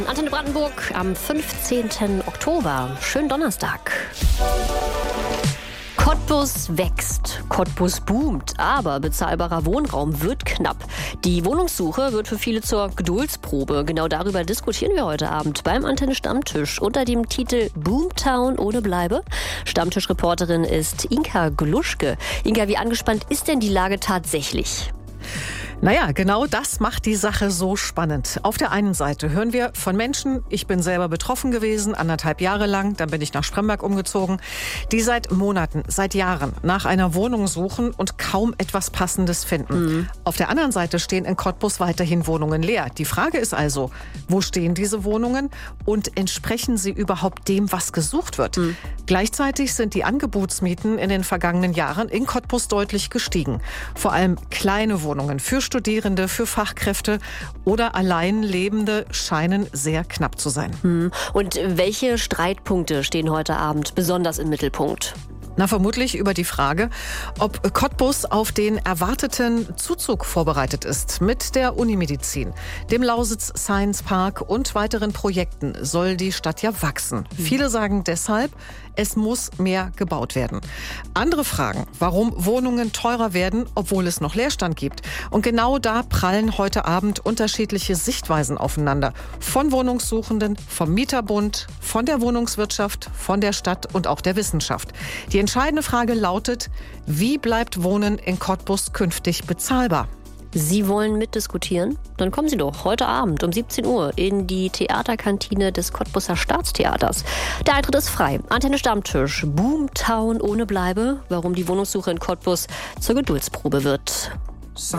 Antenne Brandenburg am 15. Oktober. Schönen Donnerstag. Cottbus wächst, Cottbus boomt, aber bezahlbarer Wohnraum wird knapp. Die Wohnungssuche wird für viele zur Geduldsprobe. Genau darüber diskutieren wir heute Abend beim Antenne Stammtisch unter dem Titel Boomtown ohne Bleibe. Stammtischreporterin ist Inka Gluschke. Inka, wie angespannt ist denn die Lage tatsächlich? Naja, genau das macht die Sache so spannend. Auf der einen Seite hören wir von Menschen, ich bin selber betroffen gewesen, 1,5 Jahre lang, dann bin ich nach Spremberg umgezogen, die seit Monaten, seit Jahren nach einer Wohnung suchen und kaum etwas Passendes finden. Auf der anderen Seite stehen in Cottbus weiterhin Wohnungen leer. Die Frage ist also, wo stehen diese Wohnungen und entsprechen sie überhaupt dem, was gesucht wird? Gleichzeitig sind die Angebotsmieten in den vergangenen Jahren in Cottbus deutlich gestiegen. Vor allem kleine Wohnungen für Studierende, für Fachkräfte oder Alleinlebende scheinen sehr knapp zu sein. Und welche Streitpunkte stehen heute Abend besonders im Mittelpunkt? Na, vermutlich über die Frage, ob Cottbus auf den erwarteten Zuzug vorbereitet ist. Mit der Unimedizin, dem Lausitz Science Park und weiteren Projekten soll die Stadt ja wachsen. Viele sagen deshalb, es muss mehr gebaut werden. Andere fragen, warum Wohnungen teurer werden, obwohl es noch Leerstand gibt. Und genau da prallen heute Abend unterschiedliche Sichtweisen aufeinander. Von Wohnungssuchenden, vom Mieterbund, von der Wohnungswirtschaft, von der Stadt und auch der Wissenschaft. Die entscheidende Frage lautet, wie bleibt Wohnen in Cottbus künftig bezahlbar? Sie wollen mitdiskutieren? Dann kommen Sie doch heute Abend um 17 Uhr in die Theaterkantine des Cottbuser Staatstheaters. Der Eintritt ist frei. Antenne Stammtisch, Boomtown ohne Bleibe, warum die Wohnungssuche in Cottbus zur Geduldsprobe wird.